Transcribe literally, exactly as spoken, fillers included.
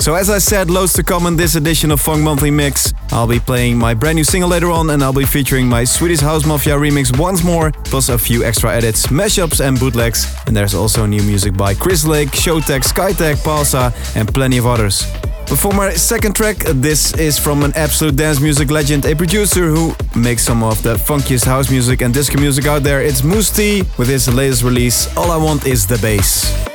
So as I said, loads to come in this edition of Funk Monthly Mix. I'll be playing my brand new single later on, and I'll be featuring my Swedish House Mafia remix once more, plus a few extra edits, mashups and bootlegs. And there's also new music by Chris Lake, Showtek, Skytech, Palsa and plenty of others. But for my second track, this is from an absolute dance music legend, a producer who makes some of the funkiest house music and disco music out there. It's Mousse T with his latest release, All I Want Is The Bass.